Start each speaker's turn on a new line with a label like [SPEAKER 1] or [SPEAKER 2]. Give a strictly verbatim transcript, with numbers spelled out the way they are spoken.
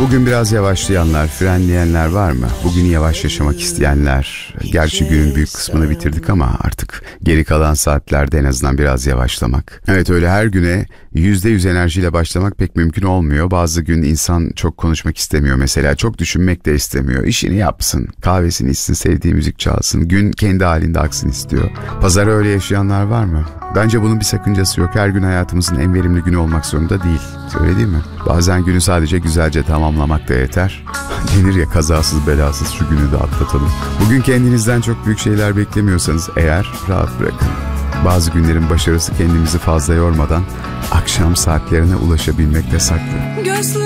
[SPEAKER 1] Bugün biraz yavaşlayanlar, frenleyenler var mı? Bugünü yavaş yaşamak isteyenler. Gerçi günün büyük kısmını bitirdik ama artık geri kalan saatlerde en azından biraz yavaşlamak. Evet, öyle her güne yüzde yüz enerjiyle başlamak pek mümkün olmuyor. Bazı gün insan çok konuşmak istemiyor mesela. Çok düşünmek de istemiyor. İşini yapsın, kahvesini içsin, sevdiği müzik çalsın. Gün kendi halinde aksın istiyor. Pazarı öyle yaşayanlar var mı? Bence bunun bir sakıncası yok. Her gün hayatımızın en verimli günü olmak zorunda değil. Öyle değil mi? Bazen günü sadece güzelce tamamlamak da yeter. Denir ya, kazasız belasız şu günü de atlatalım. Bugün kendinizden çok büyük şeyler beklemiyorsanız eğer, rahat bırakın. Bazı günlerin başarısı kendimizi fazla yormadan akşam saatlerine ulaşabilmekte saklı.